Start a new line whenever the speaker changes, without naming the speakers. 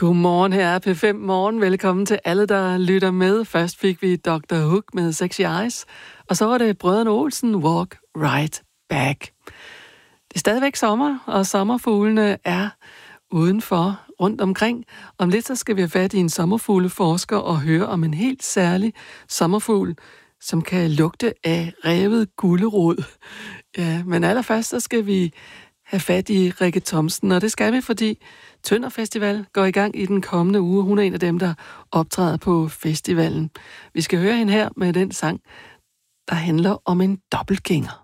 Godmorgen, her er P5 Morgen. Velkommen til alle, der lytter med. Først fik vi Dr. Hook med Sexy Eyes, og så var det Brødrene Olsen, Walk Right Back. Det er stadigvæk sommer, og sommerfuglene er udenfor, rundt omkring. Om lidt så skal vi have fat i en sommerfugleforsker og høre om en helt særlig sommerfugl, som kan lugte af revet gulerod. Ja, men allerførst så skal vi have fat i Rikke Thomsen, og det skal vi, fordi Tønder Festival går i gang i den kommende uge. Hun er en af dem, der optræder på festivalen. Vi skal høre hende her med den sang, der handler om en dobbeltgænger.